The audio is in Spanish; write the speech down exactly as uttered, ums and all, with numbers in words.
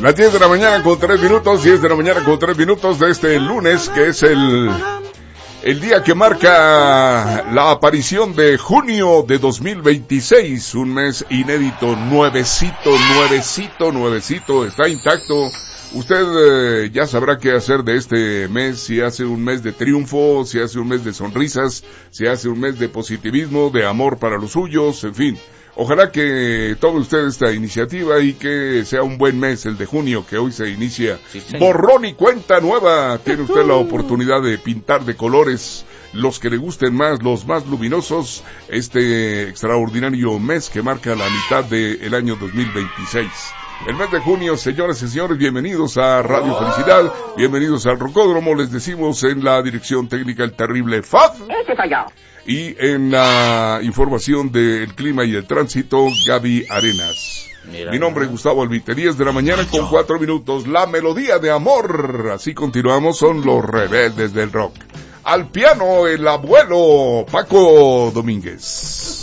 Las diez de la mañana con tres minutos, diez de la mañana con tres minutos de este lunes, que es el, el día que marca la aparición de junio de dos mil veintiséis, un mes inédito, nuevecito, nuevecito, nuevecito, está intacto. Usted eh, ya sabrá qué hacer de este mes, si hace un mes de triunfo, si hace un mes de sonrisas, si hace un mes de positivismo, de amor para los suyos, en fin. Ojalá que tome usted esta iniciativa y que sea un buen mes el de junio, que hoy se inicia. Sí, borrón y cuenta nueva. Tiene usted la oportunidad de pintar de colores los que le gusten más, los más luminosos, este extraordinario mes que marca la mitad del año dos mil veintiséis. El mes de junio, señoras y señores, bienvenidos a Radio Felicidad, bienvenidos al Rocódromo, les decimos en la dirección técnica el terrible Fab. Ese soy yo. Y en la información del clima y el tránsito, Gaby Arenas. Mira, mi nombre es Gustavo Albite, diez de la mañana con cuatro minutos, la melodía de amor. Así continuamos, son los rebeldes del rock. Al piano, el abuelo Paco Domínguez.